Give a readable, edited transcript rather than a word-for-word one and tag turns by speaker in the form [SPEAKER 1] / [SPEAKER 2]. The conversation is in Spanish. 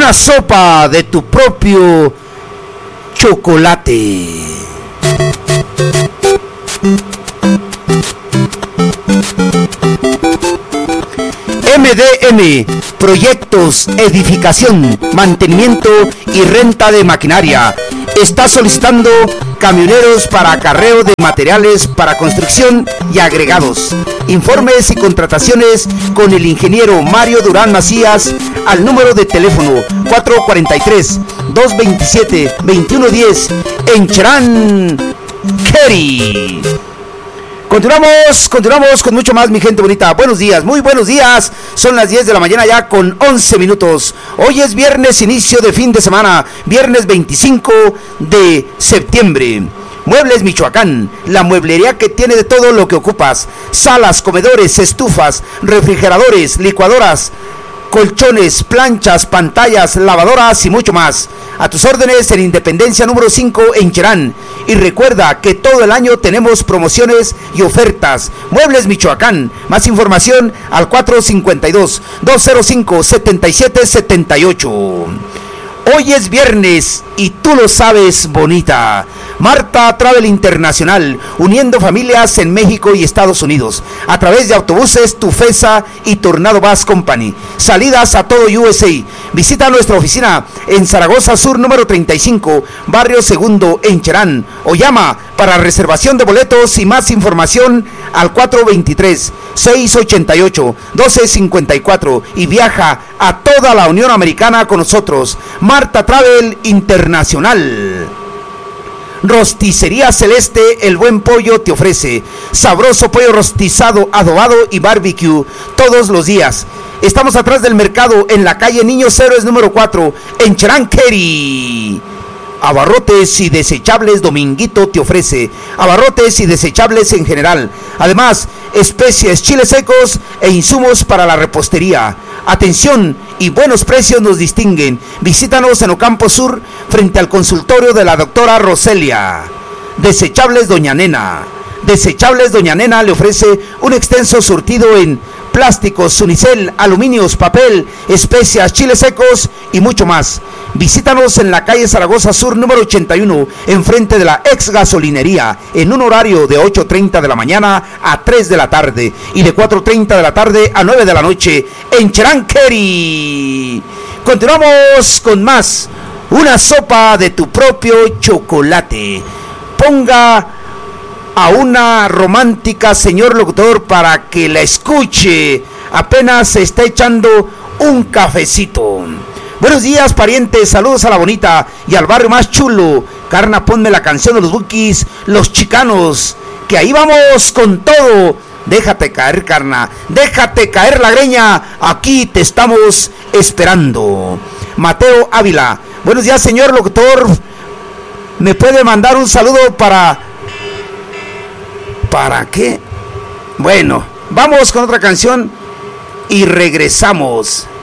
[SPEAKER 1] una sopa de tu propio chocolate. MDM, proyectos, edificación, mantenimiento y renta de maquinaria. Está solicitando camioneros para acarreo de materiales para construcción y agregados. Informes y contrataciones con el ingeniero Mario Durán Macías al número de teléfono 443-227-2110 en Cherán, Kerry. Continuamos con mucho más, mi gente bonita. Buenos días, muy buenos días. Son las 10 de la mañana ya con 11 minutos. Hoy es viernes, inicio de fin de semana. Viernes 25 de septiembre. Muebles Michoacán, la mueblería que tiene de todo lo que ocupas. Salas, comedores, estufas, refrigeradores, licuadoras, colchones, planchas, pantallas, lavadoras y mucho más. A tus órdenes en Independencia número 5 en Cherán. Y recuerda que todo el año tenemos promociones y ofertas. Muebles Michoacán. Más información al 452-205-7778. Hoy es viernes y tú lo sabes, bonita. Marta Travel Internacional, uniendo familias en México y Estados Unidos, a través de autobuses Tufesa y Tornado Bus Company. Salidas a todo USA. Visita nuestra oficina en Zaragoza Sur número 35, Barrio Segundo en Cherán, o llama para reservación de boletos y más información al 423-688-1254 y viaja a toda la Unión Americana con nosotros. Marta Travel Internacional. Rosticería Celeste, el buen pollo te ofrece sabroso pollo rostizado, adobado y barbecue todos los días. Estamos atrás del mercado en la calle Niños Héroes número 4 en Cherán, Kerry. Abarrotes y desechables Dominguito te ofrece abarrotes y desechables en general. Además, especies, chiles secos e insumos para la repostería. Atención y buenos precios nos distinguen. Visítanos en Ocampo Sur frente al consultorio de la doctora Roselia. Desechables Doña Nena. Desechables Doña Nena le ofrece un extenso surtido en plásticos, unicel, aluminios, papel, especias, chiles secos y mucho más. Visítanos en la calle Zaragoza Sur número 81, enfrente de la ex gasolinería, en un horario de 8:30 de la mañana a 3 de la tarde y de 4:30 de la tarde a 9 de la noche en Cherán, Kerry. Continuamos con más. Una sopa de tu propio chocolate. Ponga a una romántica, señor locutor, para que la escuche. Apenas se está echando un cafecito. Buenos días, parientes, saludos a la bonita y al barrio más chulo. Carna, ponme la canción de los Bukis, los Chicanos, que ahí vamos con todo. Déjate caer, carna, déjate caer la greña, aquí te estamos esperando. Mateo Ávila, buenos días, señor locutor. ¿Me puede mandar un saludo para qué? Bueno, vamos con otra canción y regresamos.